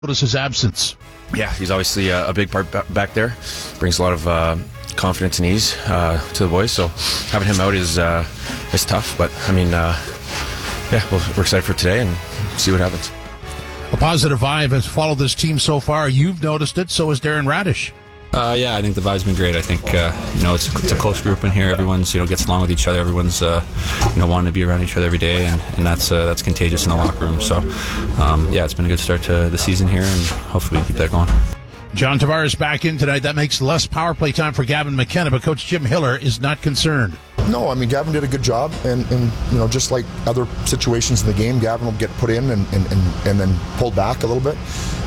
Notice his absence. Yeah, he's obviously a big part back there. Brings a lot of confidence and ease to the boys. So having him out is tough. But I mean, we're excited for today and see what happens. A positive vibe has followed this team so far. You've noticed it. So has Darren Radish. Yeah, I think the vibe's been great. I think it's a close group in here. Everyone's gets along with each other. Everyone's wanting to be around each other every day, and that's contagious in the locker room. So it's been a good start to the season here, and hopefully we keep that going. John Tavares back in tonight. That makes less power play time for Gavin McKenna, but Coach Jim Hiller is not concerned. No, I mean, Gavin did a good job, and just like other situations in the game, Gavin will get put in and then pulled back a little bit.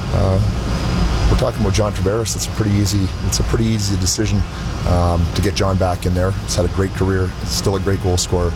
We're talking about John Tavares. It's a pretty easy decision to get John back in there. He's had a great career. He's still a great goal scorer.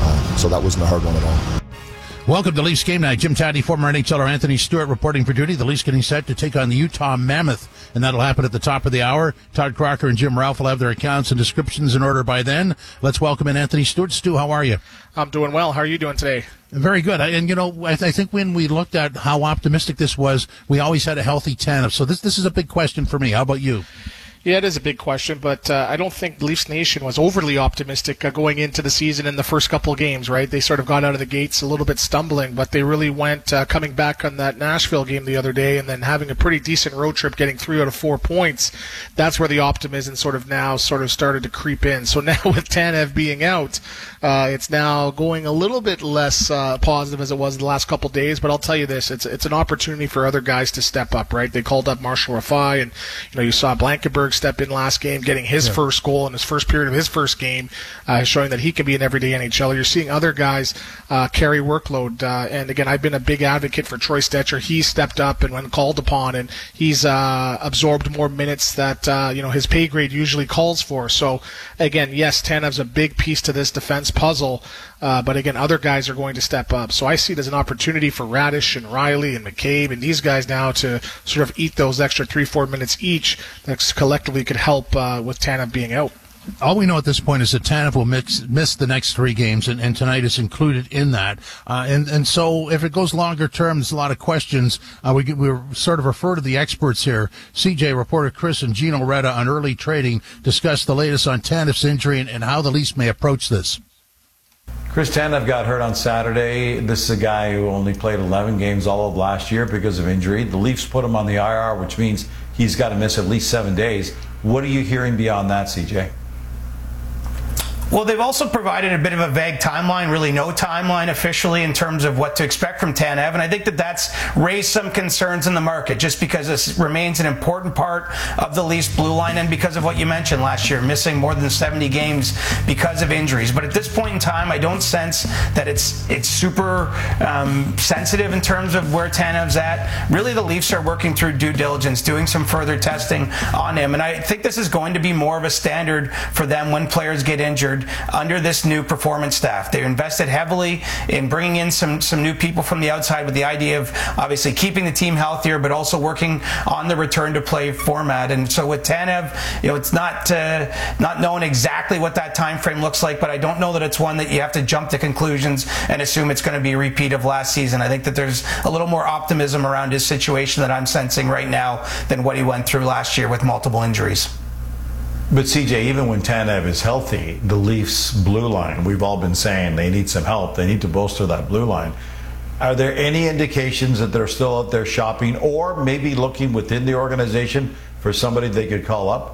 So that wasn't a hard one at all. Welcome to Leafs Game Night. Jim Taddy, former NHLer Anthony Stewart reporting for duty. The Leafs getting set to take on the Utah Mammoth, and that'll happen at the top of the hour. Todd Crocker and Jim Ralph will have their accounts and descriptions in order by then. Let's welcome in Anthony Stewart. Stu, how are you? I'm doing well. How are you doing today? Very good. And, I think when we looked at how optimistic this was, we always had a healthy Tanev. So this is a big question for me. How about you? Yeah, it is a big question, but I don't think Leafs Nation was overly optimistic going into the season in the first couple of games, right? They sort of got out of the gates a little bit stumbling, but they really went coming back on that Nashville game the other day and then having a pretty decent road trip, getting 3 out of 4 points. That's where the optimism sort of started to creep in. So now with Tanev being out, it's now going a little bit less positive as it was the last couple of days, but I'll tell you this, it's an opportunity for other guys to step up, right? They called up Marshall Rafai, and you saw Blankenberg step in last game, getting his first goal in his first period of his first game, showing that he can be an everyday NHLer. You're seeing other guys carry workload, and again, I've been a big advocate for Troy Stecher. He stepped up and when called upon, and he's absorbed more minutes that his pay grade usually calls for. So again, yes, Tanev's a big piece to this defense puzzle, but again, other guys are going to step up. So I see it as an opportunity for Radish and Riley and McCabe and these guys now to sort of eat those extra 3-4 minutes each that collectively could help with Tanev being out. All we know at this point is that Tanev will miss the next 3 games, and tonight is included in that. And so if it goes longer term, there's a lot of questions. We sort of refer to the experts here. CJ, reporter Chris, and Gino Reda on early trading discuss the latest on Tanev's injury and how the Leafs may approach this. Chris Tanev got hurt on Saturday. This is a guy who only played 11 games all of last year because of injury. The Leafs put him on the IR, which means he's got to miss at least 7 days. What are you hearing beyond that, CJ? Well, they've also provided a bit of a vague timeline, really no timeline officially in terms of what to expect from Tanev, and I think that's raised some concerns in the market just because this remains an important part of the Leafs blue line and because of what you mentioned last year, missing more than 70 games because of injuries. But at this point in time, I don't sense that it's super sensitive in terms of where Tanev's at. Really, the Leafs are working through due diligence, doing some further testing on him, and I think this is going to be more of a standard for them when players get injured under this new performance staff. They invested heavily in bringing in some new people from the outside with the idea of obviously keeping the team healthier, but also working on the return to play format. And so with Tanev, it's not known exactly what that time frame looks like, but I don't know that it's one that you have to jump to conclusions and assume it's going to be a repeat of last season. I think that there's a little more optimism around his situation that I'm sensing right now than what he went through last year with multiple injuries. But CJ, even when Tanev is healthy, the Leafs blue line, we've all been saying they need some help. They need to bolster that blue line. Are there any indications that they're still out there shopping or maybe looking within the organization for somebody they could call up?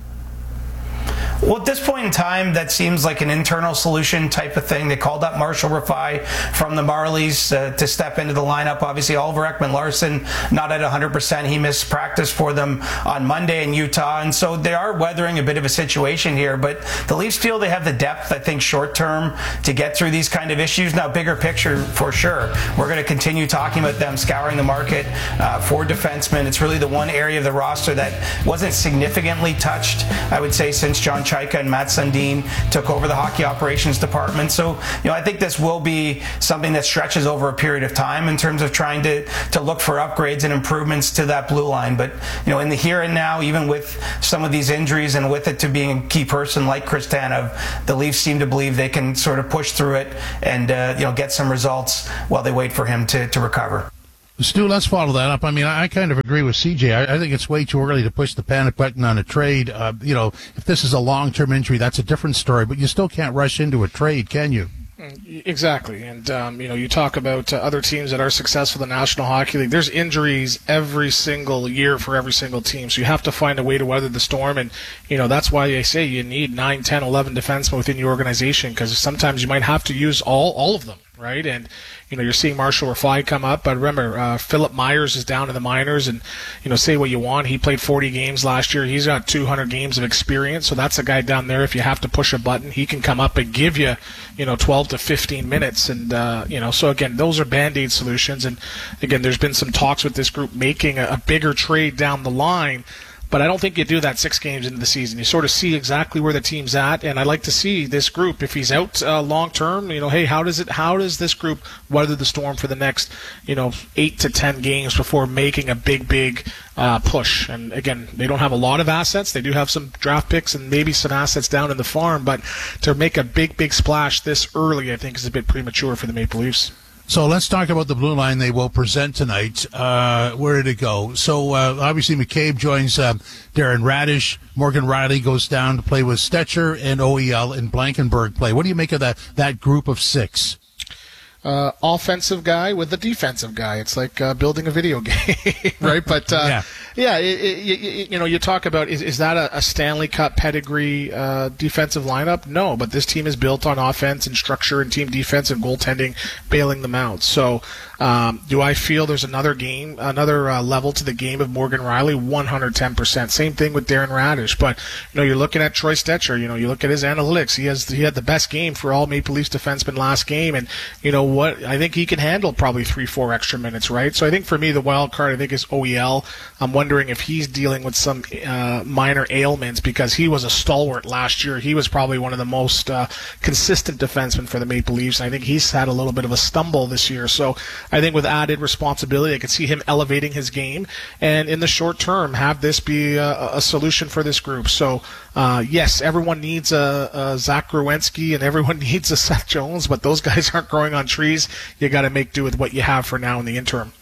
Well, at this point in time, that seems like an internal solution type of thing. They called up Marshall Rafai from the Marlies to step into the lineup. Obviously, Oliver Ekman-Larsson not at 100%. He missed practice for them on Monday in Utah, and so they are weathering a bit of a situation here. But the Leafs feel they have the depth, I think, short term to get through these kind of issues. Now, bigger picture for sure. We're going to continue talking about them scouring the market for defensemen. It's really the one area of the roster that wasn't significantly touched, I would say, since John Chaika and Matt Sundin took over the hockey operations department. So, I think this will be something that stretches over a period of time in terms of trying to look for upgrades and improvements to that blue line. But, in the here and now, even with some of these injuries and with it to being a key person like Chris Tanev, the Leafs seem to believe they can sort of push through it and, get some results while they wait for him to recover. Stu, let's follow that up. I mean, I kind of agree with CJ. I think it's way too early to push the panic button on a trade. If this is a long-term injury, that's a different story, but you still can't rush into a trade, can you? Exactly. And, you talk about other teams that are successful in the National Hockey League. There's injuries every single year for every single team. So you have to find a way to weather the storm. And, that's why I say you need 9, 10, 11 defensemen within your organization, because sometimes you might have to use all of them, right? And, you're seeing Marshall Rafai come up. But remember, Philip Myers is down in the minors. And, say what you want. He played 40 games last year. He's got 200 games of experience. So that's a guy down there. If you have to push a button, he can come up and give you, 12 to 15 minutes. And, so again, those are Band-Aid solutions. And again, there's been some talks with this group making a bigger trade down the line. But I don't think you do that 6 games into the season. You sort of see exactly where the team's at, and I'd like to see this group, if he's out long term, hey, how does this group weather the storm for the next, 8 to 10 games before making a big push? And again, they don't have a lot of assets. They do have some draft picks and maybe some assets down in the farm, but to make a big splash this early, I think is a bit premature for the Maple Leafs. So let's talk about the blue line they will present tonight. Where did it go? So obviously McCabe joins Darren Radish. Morgan Rielly goes down to play with Stetcher, and OEL and Blankenberg play. What do you make of that group of 6? Offensive guy with a defensive guy. It's like building a video game, right? But you talk about is that a Stanley Cup pedigree defensive lineup? No, but this team is built on offense and structure and team defense and goaltending, bailing them out. So do I feel there's another level to the game of Morgan Rielly? 110%. Same thing with Darren Radish. But you're looking at Troy Stetcher. You look at his analytics. He had the best game for all Maple Leafs defensemen last game, and what? I think he can handle probably 3-4 extra minutes, right? So I think for me, the wild card, I think, is OEL. I'm wondering if he's dealing with some minor ailments, because he was a stalwart last year. He was probably one of the most consistent defensemen for the Maple Leafs. I think he's had a little bit of a stumble this year. So I think with added responsibility, I could see him elevating his game, and in the short term, have this be a solution for this group. So yes, everyone needs a Zach Gruenski and everyone needs a Seth Jones, but those guys aren't growing on trees. You got to make do with what you have for now in the interim.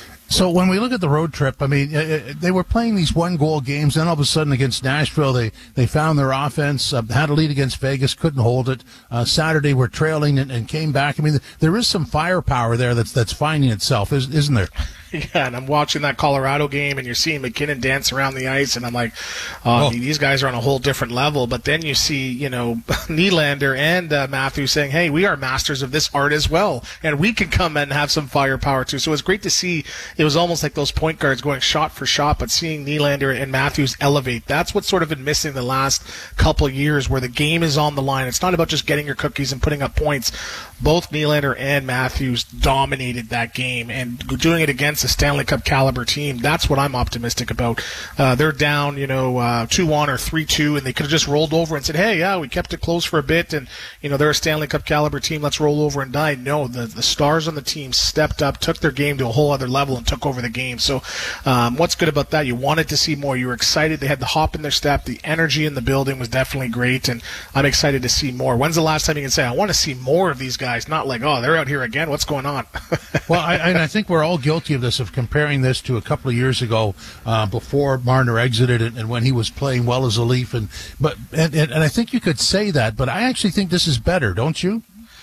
So when we look at the road trip, I mean, they were playing these 1-goal games, then all of a sudden against Nashville, they found their offense, had a lead against Vegas, couldn't hold it. Saturday were trailing and came back. I mean, there is some firepower there that's finding itself, isn't there? Yeah, and I'm watching that Colorado game, and you're seeing McKinnon dance around the ice, and I'm like, these guys are on a whole different level. But then you see, Nylander and Matthews saying, hey, we are masters of this art as well, and we can come and have some firepower too. So it's great to see. It was almost like those point guards going shot for shot, but seeing Nylander and Matthews elevate, that's what's sort of been missing the last couple of years, where the game is on the line. It's not about just getting your cookies and putting up points. Both Nylander and Matthews dominated that game, and doing it against a Stanley Cup caliber team, that's what I'm optimistic about. They're down, 2-1 or 3-2, and they could have just rolled over and said, hey, yeah, we kept it close for a bit, and, they're a Stanley Cup caliber team, let's roll over and die. No, the stars on the team stepped up, took their game to a whole other level, and took over the game. So what's good about that? You wanted to see more. You were excited. They had the hop in their step. The energy in the building was definitely great, and I'm excited to see more. When's the last time you can say, I want to see more of these guys? Not like, oh, they're out here again. What's going on? Well, I think we're all guilty of this, of comparing this to a couple of years ago before Marner exited and when he was playing well as a Leaf. And I think you could say that, but I actually think this is better, don't you?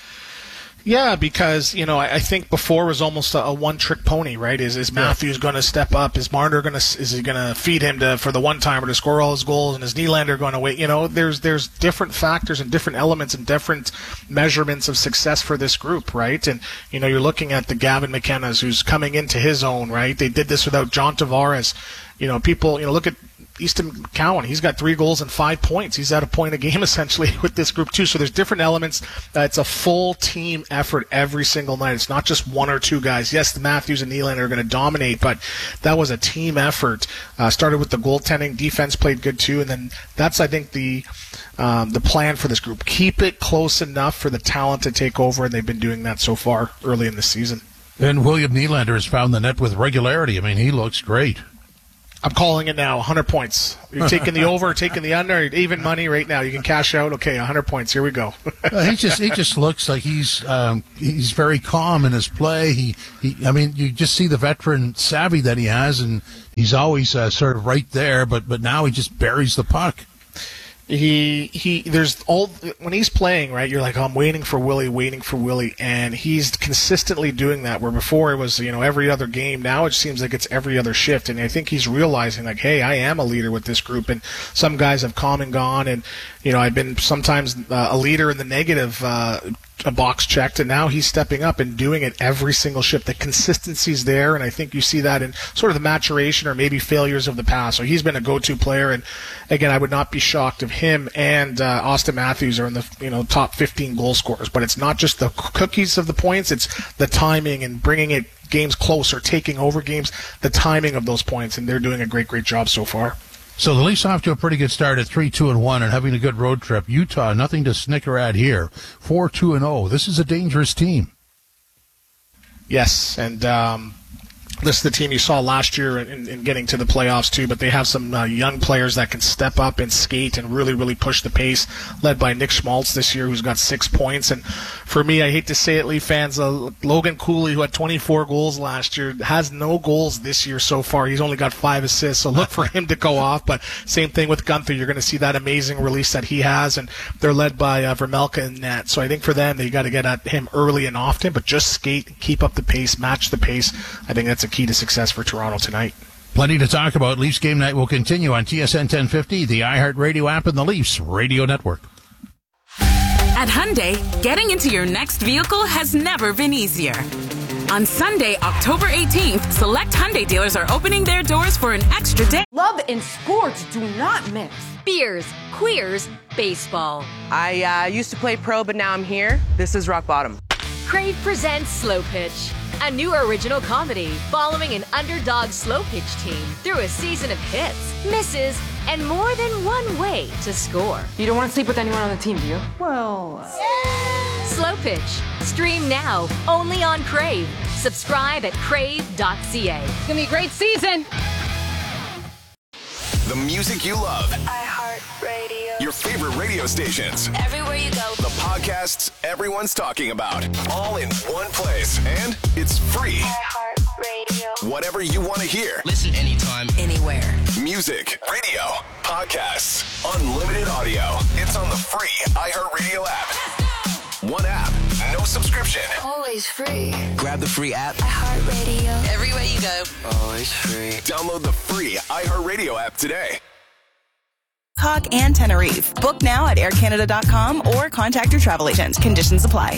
Yeah, because, I think before was almost a one-trick pony, right? Is Matthews going to step up? Is Marner is he going to feed him for the one-timer to score all his goals? And is Nylander going to wait? There's different factors and different elements and different measurements of success for this group, right? And, you're looking at the Gavin McKenna's who's coming into his own, right? They did this without John Tavares. People, look at Easton Cowan. He's got 3 goals and 5 points. He's at a point a game essentially with this group too. So there's different elements. It's a full team effort every single night. It's not just 1 or 2 guys. Yes, the Matthews and Nylander are going to dominate, but that was a team effort. Started with the goaltending. Defense played good too, and then that's, I think, the plan for this group. Keep it close enough for the talent to take over, and they've been doing that so far early in the season. And William Nylander has found the net with regularity. I mean, he looks great. I'm calling it now. 100 points. You're taking the over, taking the under, even money right now. You can cash out. Okay, 100 points. Here we go. He just looks like he's very calm in his play. I mean, you just see the veteran savvy that he has, and he's always sort of right there. But now he just buries the puck. There's all when he's playing, right? You're like, oh, I'm waiting for Willie, and he's consistently doing that. Where before it was, every other game. Now it seems like it's every other shift, and I think he's realizing like, hey, I am a leader with this group, and some guys have come and gone, and I've been sometimes a leader in the negative. A box checked, and now he's stepping up and doing it every single shift. The consistency's there, and I think you see that in sort of the maturation or maybe failures of the past. So he's been a go-to player, and again, I would not be shocked if him and Austin Matthews are in the top 15 goal scorers. But it's not just the cookies of the points; it's the timing and bringing it games closer, taking over games, the timing of those points, and they're doing a great job so far. So the Leafs off to a pretty good start at 3-2-1 and having a good road trip. Utah, nothing to snicker at here. 4-2-0. This is a dangerous team. Yes, and this is the team you saw last year in getting to the playoffs too, but they have some young players that can step up and skate and really push the pace, led by Nick Schmaltz this year, who's got 6 points. And for me, I hate to say it, Leaf fans, Logan Cooley, who had 24 goals last year, has no goals this year so far. He's only got 5 assists, so look for him to go off. But same thing with Gunther. You're going to see that amazing release that he has, and they're led by Vermelka in net. So I think for them, they got to get at him early and often, but just skate, keep up the pace, match the pace. I think that's a key to success for Toronto tonight. Plenty to talk about. Leafs Game Night will continue on TSN 1050, the iHeartRadio app, and the Leafs Radio Network. At Hyundai, getting into your next vehicle has never been easier. On Sunday, October 18th, select Hyundai dealers are opening their doors for an extra day. Love and sports do not mix. Beers, queers, baseball. I used to play pro, but now I'm here. This is rock bottom. Crave presents Slow Pitch, a new original comedy following an underdog slow pitch team through a season of hits, misses, and more than one way to score. You don't want to sleep with anyone on the team, do you? Well... Slow Pitch. Stream now, only on Crave. Subscribe at crave.ca. It's going to be a great season. The music you love. iHeartRadio. Your favorite radio stations. Everywhere you go. The podcasts everyone's talking about. All in one place. And it's free. iHeartRadio. Whatever you want to hear. Listen anytime, anywhere. Music, radio, podcasts, unlimited audio. It's on the free iHeartRadio app. One app, no subscription. Always free. Grab the free app. iHeartRadio. Everywhere you go. Always free. Download the free iHeartRadio app today. Bangkok and Tenerife. Book now at aircanada.com or contact your travel agent. Conditions apply.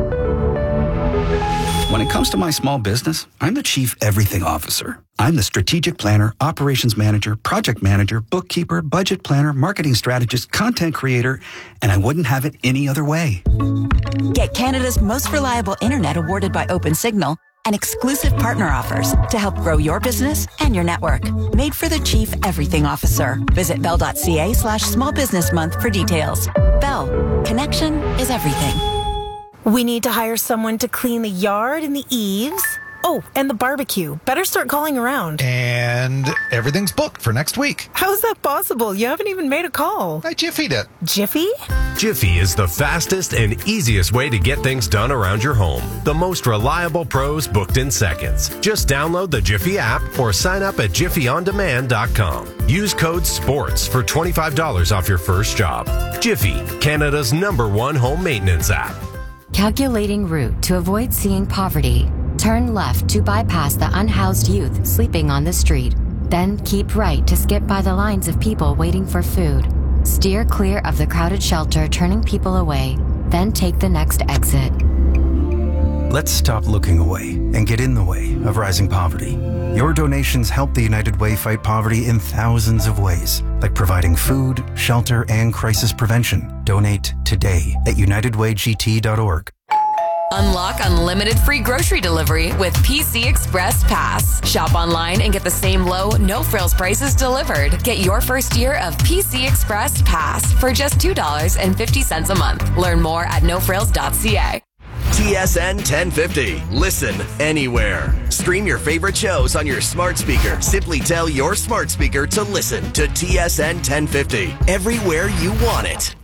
When it comes to my small business, I'm the Chief Everything Officer. I'm the strategic planner, operations manager, project manager, bookkeeper, budget planner, marketing strategist, content creator, and I wouldn't have it any other way. Get Canada's most reliable internet awarded by OpenSignal and exclusive partner offers to help grow your business and your network. Made for the Chief Everything Officer. Visit bell.ca/small business month for details. Bell. Connection is everything. We need to hire someone to clean the yard and the eaves. Oh, and the barbecue. Better start calling around. And everything's booked for next week. How's that possible? You haven't even made a call. I Jiffy'd it. Jiffy? Jiffy is the fastest and easiest way to get things done around your home. The most reliable pros booked in seconds. Just download the Jiffy app or sign up at jiffyondemand.com. Use code SPORTS for $25 off your first job. Jiffy, Canada's #1 home maintenance app. Calculating route to avoid seeing poverty. Turn left to bypass the unhoused youth sleeping on the street. Then keep right to skip by the lines of people waiting for food. Steer clear of the crowded shelter turning people away. Then take the next exit. Let's stop looking away and get in the way of rising poverty. Your donations help the United Way fight poverty in thousands of ways, like providing food, shelter, and crisis prevention. Donate today at unitedwaygt.org. Unlock unlimited free grocery delivery with PC Express Pass. Shop online and get the same low, no-frills prices delivered. Get your first year of PC Express Pass for just $2.50 a month. Learn more at nofrills.ca. TSN 1050. Listen anywhere. Stream your favorite shows on your smart speaker. Simply tell your smart speaker to listen to TSN 1050 everywhere you want it.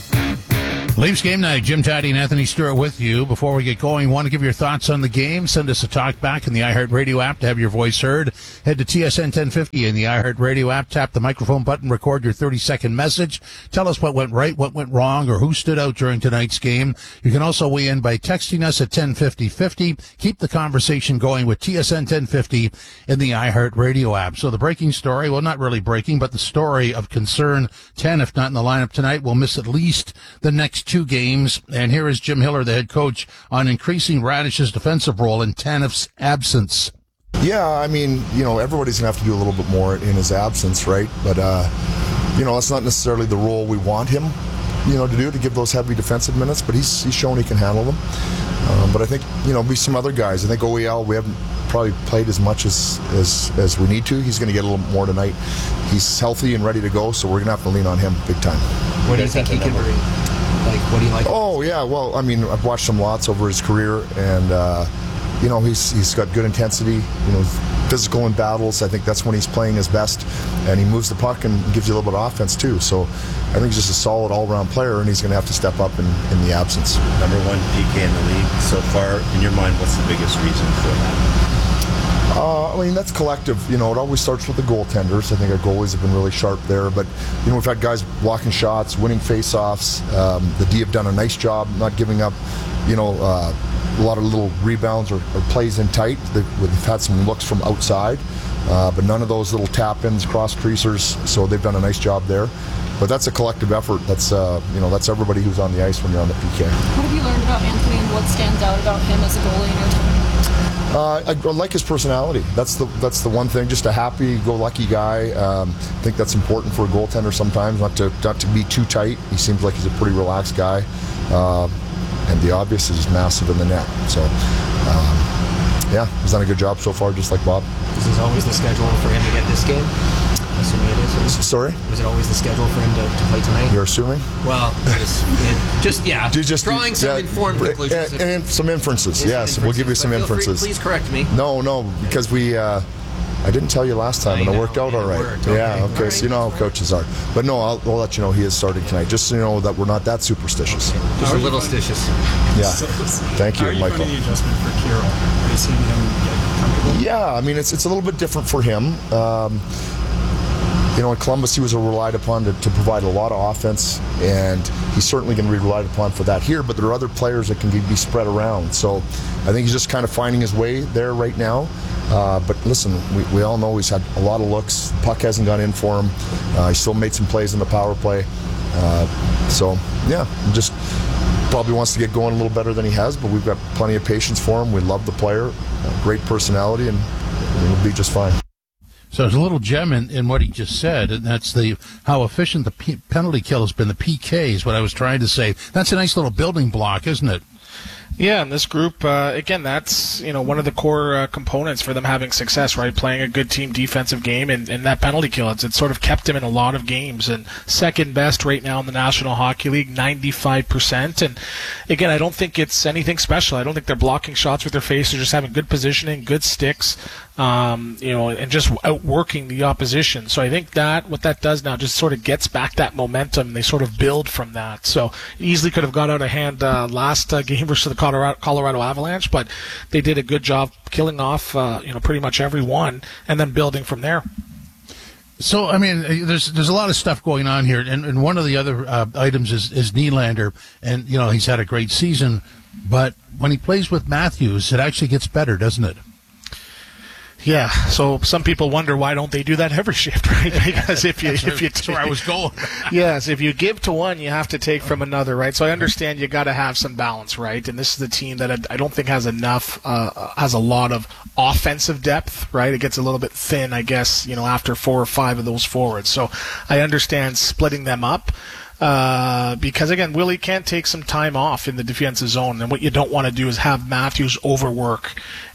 Leafs game night. Jim Taddy and Anthony Stewart with you. Before we get going, want to give your thoughts on the game? Send us a talk back in the iHeartRadio app to have your voice heard. Head to TSN 1050 in the iHeartRadio app. Tap the microphone button. Record your 30-second message. Tell us what went right, what went wrong, or who stood out during tonight's game. You can also weigh in by texting us at 105050. Keep the conversation going with TSN 1050 in the iHeartRadio app. So the breaking story, well, not really breaking, but the story of concern. 10, if not in the lineup tonight, will miss at least the next 2 games. And here is Jim Hiller, the head coach, on increasing Radish's defensive role in Tanev's absence. Yeah, I mean, everybody's going to have to do a little bit more in his absence, right? But, that's not necessarily the role we want him, to give those heavy defensive minutes, but he's shown he can handle them. But I think, be some other guys. I think OEL, we haven't probably played as much as we need to. He's going to get a little more tonight. He's healthy and ready to go, so we're going to have to lean on him big time. What do you think he can bring? What do you like? Oh, yeah, well, I mean, I've watched him lots over his career, and, he's got good intensity, physical in battles. I think that's when he's playing his best, and he moves the puck and gives you a little bit of offense, too. So I think he's just a solid all-around player, and he's going to have to step up in the absence. Number 1 PK in the league so far. In your mind, what's the biggest reason for that? That's collective. It always starts with the goaltenders. I think our goalies have been really sharp there. But, we've had guys blocking shots, winning face-offs. The D have done a nice job not giving up, a lot of little rebounds or plays in tight. They've had some looks from outside, but none of those little tap-ins, cross-creasers. So they've done a nice job there. But that's a collective effort. That's that's everybody who's on the ice when you're on the PK. What have you learned about Anthony and what stands out about him as a goalie in your time? I like his personality. That's the one thing. Just a happy-go-lucky guy. I think that's important for a goaltender sometimes, not to be too tight. He seems like he's a pretty relaxed guy, and the obvious is massive in the net. So, he's done a good job so far, just like Bob. Is this always the schedule for him to get this game? Assuming it is. Sorry? Was it always the schedule for him to play tonight? You're assuming? Well, just drawing some informed conclusions. And some inferences, yes. We'll give you some inferences. Please correct me. No, because I didn't tell you last time, and it worked out all right. Yeah, okay, so you know how coaches are. But no, I'll let you know he is starting tonight, just so you know that we're not that superstitious. Just a little stitious. Yeah. Thank you, Michael. How are you finding the adjustment for Kirill? Are you seeing him get comfortable? Yeah, I mean, it's a little bit different for him. In Columbus, he was relied upon to provide a lot of offense, and he's certainly going to be relied upon for that here, but there are other players that can be spread around. So I think he's just kind of finding his way there right now. But listen, we all know he's had a lot of looks. Puck hasn't gone in for him. He still made some plays in the power play. Just probably wants to get going a little better than he has, but we've got plenty of patience for him. We love the player, great personality, and he'll be just fine. So there's a little gem in what he just said, and that's how efficient the penalty kill has been. The PK is what I was trying to say. That's a nice little building block, isn't it? Yeah, and this group, again, that's one of the core components for them having success, right? Playing a good team defensive game and that penalty kill. It's sort of kept them in a lot of games. And second best right now in the National Hockey League, 95%. And again, I don't think it's anything special. I don't think they're blocking shots with their face. They're just having good positioning, good sticks, and just outworking the opposition. So I think what that does now just sort of gets back that momentum, and they sort of build from that. So it easily could have got out of hand last game versus the Colorado Avalanche, but they did a good job killing off pretty much every one and then building from there. So, I mean, there's a lot of stuff going on here, and one of the other items is Nylander, and he's had a great season, but when he plays with Matthews, it actually gets better, doesn't it? Yeah, so some people wonder why don't they do that every shift, right? Because that's where I was going. Yes, if you give to one, you have to take from another, right? So I understand you got to have some balance, right? And this is the team that I don't think has a lot of offensive depth, right? It gets a little bit thin, I guess, after 4 or 5 of those forwards. So I understand splitting them up. Because again, Willie can't take some time off in the defensive zone, and what you don't want to do is have Matthews overwork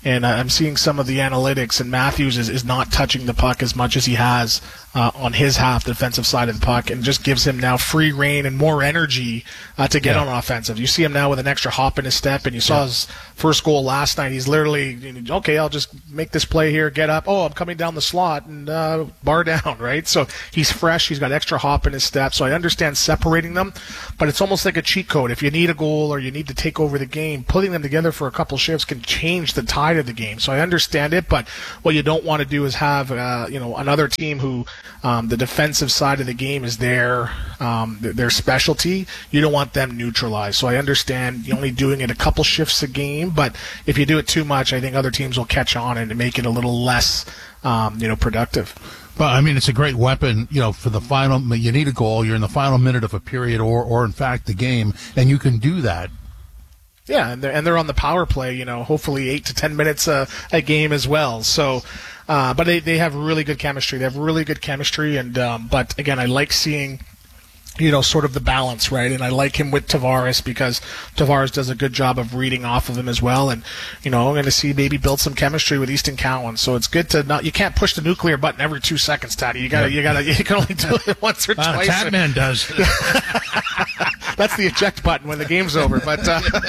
And I'm seeing some of the analytics, and Matthews is not touching the puck as much as he has on his half, the defensive side of the puck, and just gives him now free reign and more energy to get on offensive. You see him now with an extra hop in his step, and you saw his first goal last night. He's literally, okay, I'll just make this play here, get up. Oh, I'm coming down the slot, and bar down, right? So he's fresh. He's got extra hop in his step. So I understand separating them, but it's almost like a cheat code. If you need a goal or you need to take over the game, putting them together for a couple shifts can change the tide of the game. So I understand it, but what you don't want to do is have another team who the defensive side of the game is their specialty. You don't want them neutralized. So I understand you're only doing it a couple shifts a game, but if you do it too much, I think other teams will catch on and make it a little less productive. Well, I mean, it's a great weapon, for the final. You need a goal. You're in the final minute of a period, or in fact, the game, and you can do that. Yeah, and they're on the power play. Hopefully 8 to 10 minutes a game as well. So, but they have really good chemistry. They have really good chemistry, and but again, I like seeing sort of the balance, right? And I like him with Tavares because Tavares does a good job of reading off of him as well. And, I'm going to see maybe build some chemistry with Easton Cowan. So it's good to you can't push the nuclear button every 2 seconds, Taddy. You can only do it once or twice. Tatman does. That's the eject button when the game's over. But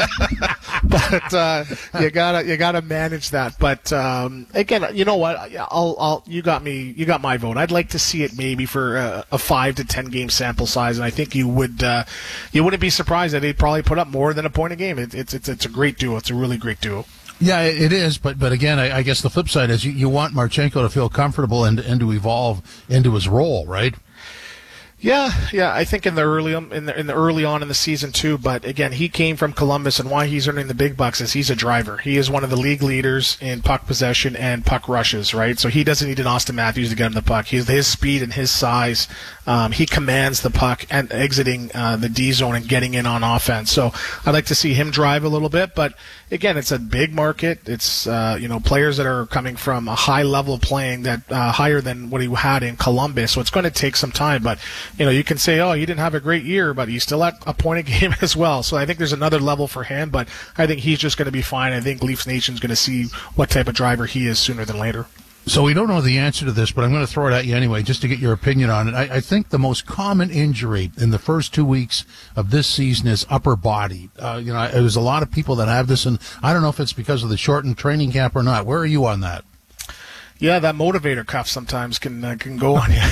you gotta manage that. But again, you know what? You got my vote. I'd like to see it maybe for a 5 to 10 game sample size. And I think you wouldn't be surprised that they'd probably put up more than a point a game. It's a great duo. It's a really great duo. Yeah, it is. But again, I guess the flip side is you want Marchenko to feel comfortable and to evolve into his role, right? Yeah. I think in the early on in the season too. But again, he came from Columbus, and why he's earning the big bucks is he's a driver. He is one of the league leaders in puck possession and puck rushes, right? So he doesn't need an Austin Matthews to get him the puck. His speed and his size, he commands the puck and exiting the D zone and getting in on offense. So I'd like to see him drive a little bit. But again, it's a big market. It's players that are coming from a high level of playing that higher than what he had in Columbus. So it's going to take some time, but. You can say, oh, he didn't have a great year, but he's still at a point a game as well. So I think there's another level for him, but I think he's just going to be fine. I think Leafs Nation's going to see what type of driver he is sooner than later. So we don't know the answer to this, but I'm going to throw it at you anyway, just to get your opinion on it. I think the most common injury in the first 2 weeks of this season is upper body. There's a lot of people that have this, and I don't know if it's because of the shortened training camp or not. Where are you on that? Yeah, that motivator cuff sometimes can go on you.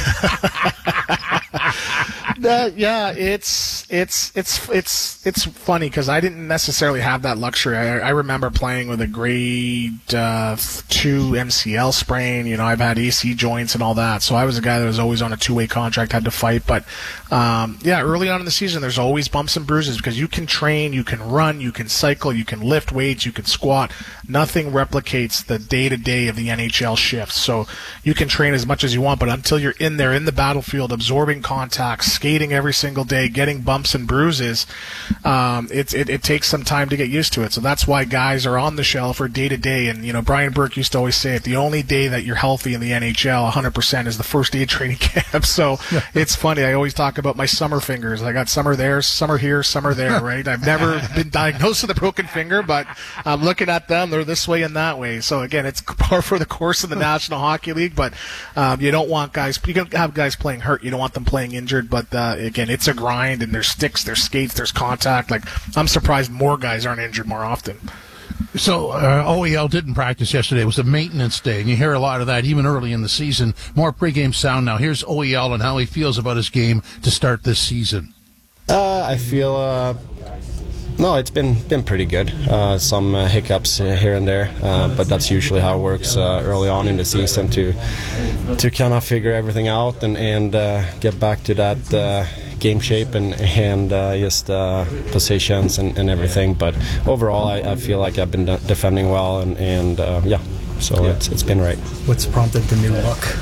It's funny because I didn't necessarily have that luxury. I remember playing with a grade 2 MCL sprain. I've had AC joints and all that, so I was a guy that was always on a 2-way contract, had to fight. But early on in the season, there's always bumps and bruises because you can train, you can run, you can cycle, you can lift weights, you can squat. Nothing replicates the day-to-day of the NHL shifts. So you can train as much as you want, but until you're in there in the battlefield, absorbing contacts, skating every single day, getting bumps and bruises, it takes some time to get used to it. So that's why guys are on the shelf for day-to-day. And, Brian Burke used to always say it, the only day that you're healthy in the NHL 100% is the first day of training camp. So it's funny. I always talk about my summer fingers. I got summer there, summer here, summer there, right? I've never been diagnosed with a broken finger, but I'm looking at them. They're this way and that way. So, again, it's par for the course of the National Hockey League, but you don't want guys – you can have guys playing hurt. You don't want them playing injured, but, again, it's a grind, and there's sticks, there's skates, there's contact. Like, I'm surprised more guys aren't injured more often. So OEL didn't practice yesterday. It was a maintenance day, and you hear a lot of that even early in the season. More pregame sound now. Here's OEL and how he feels about his game to start this season. I feel no, it's been pretty good. Some hiccups here and there, but that's usually how it works early on in the season to kind of figure everything out and get back to that game shape and just positions and everything. But overall, I feel like I've been defending well and it's been right. What's prompted the new look?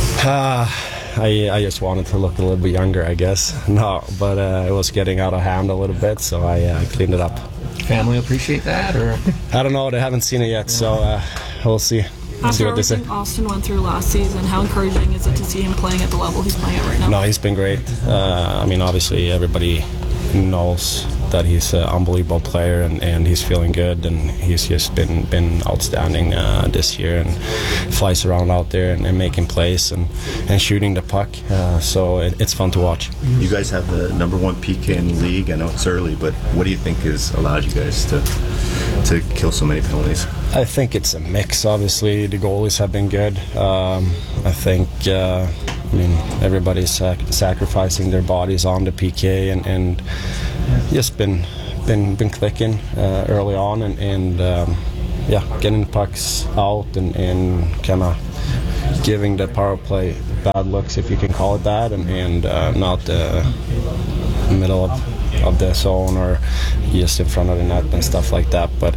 I just wanted to look a little bit younger, I guess. No, but it was getting out of hand a little bit, so I cleaned it up. Family appreciate that, or? I don't know. They haven't seen it yet, so we'll see. After everything Austin went through last season, how encouraging is it to see him playing at the level he's playing at right now? No, he's been great. Obviously everybody knows that he's an unbelievable player, and he's feeling good, and he's just been outstanding this year, and flies around out there and making plays and shooting the puck. So it's fun to watch. You guys have the number 1 PK in the league. I know it's early, but what do you think has allowed you guys to kill so many penalties? I think it's a mix. Obviously, the goalies have been good. I think everybody's sacrificing their bodies on the PK, and just been clicking early on, and getting the pucks out and kind of giving the power play bad looks, if you can call it that, and not the middle of the zone or just in front of the net and stuff like that. But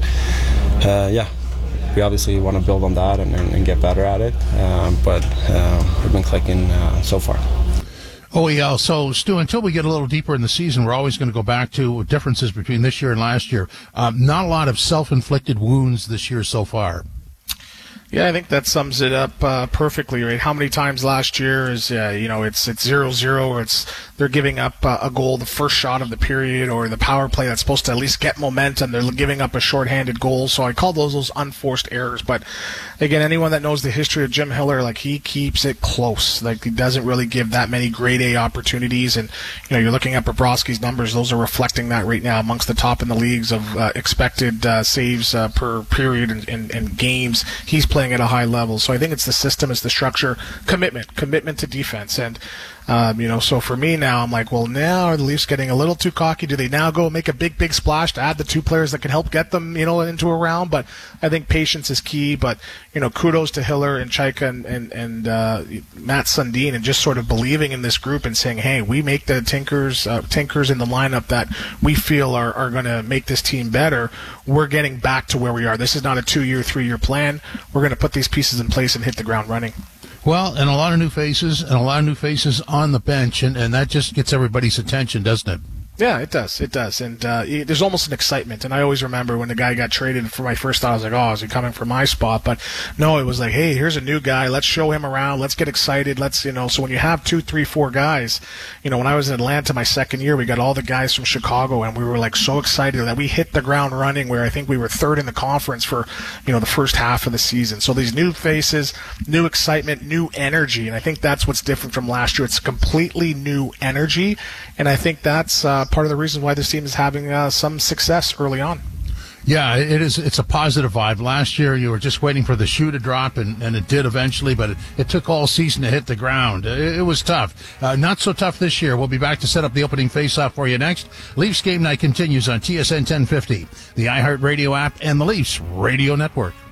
we obviously want to build on that and get better at it, but we've been clicking so far. OEL. So, Stu, until we get a little deeper in the season, we're always going to go back to differences between this year and last year. Not a lot of self-inflicted wounds this year so far. Yeah, I think that sums it up perfectly, right? How many times last year is, it's 0-0, or they're giving up a goal the first shot of the period, or the power play that's supposed to at least get momentum, they're giving up a shorthanded goal. So I call those unforced errors. But again, anyone that knows the history of Jim Hiller, like, he keeps it close. Like, he doesn't really give that many grade A opportunities. And, you're looking at Bobrovsky's numbers, those are reflecting that right now, amongst the top in the leagues of expected saves per period and games. He's playing at a high level. So I think it's the system, it's the structure, commitment to defense. And so for me now, I'm like, well, now are the Leafs getting a little too cocky? Do they now go make a big splash to add the 2 players that can help get them, into a round? But I think patience is key. But, kudos to Hiller and Chaika and Matt Sundin, and just sort of believing in this group and saying, hey, we make the tinkers in the lineup that we feel are going to make this team better. We're getting back to where we are. This is not a 2-year, 3-year plan. We're going to put these pieces in place and hit the ground running. Well, and a lot of new faces, on the bench, and that just gets everybody's attention, doesn't it? Yeah, it does. And there's almost an excitement. And I always remember when the guy got traded, for my first thought, I was like, oh, is he coming for my spot? But no, it was like, hey, here's a new guy. Let's show him around. Let's get excited. So when you have 2, 3, 4 guys, when I was in Atlanta my second year, we got all the guys from Chicago, and we were like so excited that we hit the ground running, where I think we were 3rd in the conference for, the first half of the season. So these new faces, new excitement, new energy. And I think that's what's different from last year. It's completely new energy. And I think that's part of the reason why this team is having some success early on. Yeah, it is. It's a positive vibe. Last year, you were just waiting for the shoe to drop, and it did eventually, but it took all season to hit the ground. It was tough. Not so tough this year. We'll be back to set up the opening faceoff for you next. Leafs Game Night continues on TSN 1050, the iHeartRadio app, and the Leafs Radio Network.